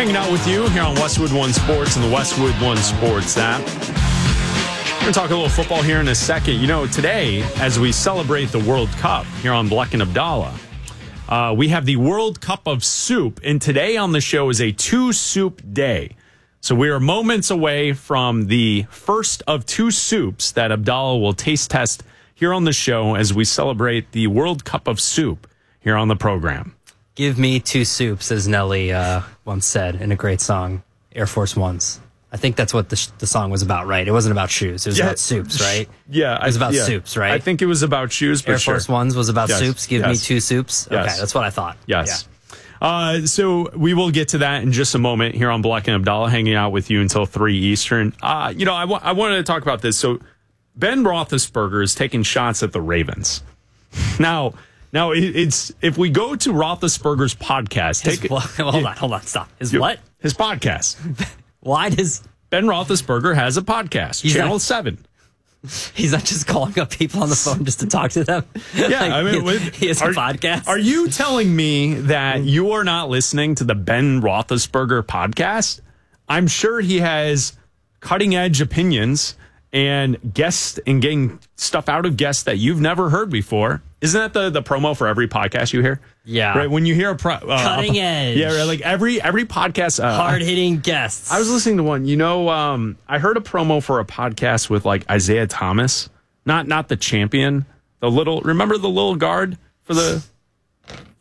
hanging out with you here on Westwood One Sports and the Westwood One Sports app. We're going to talk a little football here in a second. You know, today, as we celebrate the World Cup here on Bleck and Abdallah, we have the World Cup of Soup, and today on the show is a two-soup day. So we are moments away from the first of two soups that Abdallah will taste test here on the show as we celebrate the World Cup of Soup here on the program. Give me two soups, as Nelly once said in a great song, Air Force Ones. I think that's what the song was about, right? It wasn't about shoes. It was about soups, right? Yeah. It was about soups, right? I think it was about shoes, but Air Force Ones was about soups. Give me two soups. Yes. Okay, that's what I thought. Yes. Yeah. So we will get to that in just a moment here on Bleck and Abdallah, hanging out with you until 3 Eastern. I wanted to talk about this. So Ben Roethlisberger is taking shots at the Ravens. Now it's if we go to Roethlisberger's podcast. Hold on, stop. His what? His podcast. Why does Ben Roethlisberger has a podcast? Channel 7. He's not just calling up people on the phone just to talk to them. Yeah, he has a podcast. Are you telling me that you are not listening to the Ben Roethlisberger podcast? I'm sure he has cutting edge opinions and guests and getting stuff out of guests that you've never heard before. Isn't that the promo for every podcast you hear? Yeah. Right. When you hear cutting edge. Yeah. Right, like every podcast. Hard hitting guests. I was listening to one. I heard a promo for a podcast with like Isaiah Thomas, not the champion, remember the little guard for the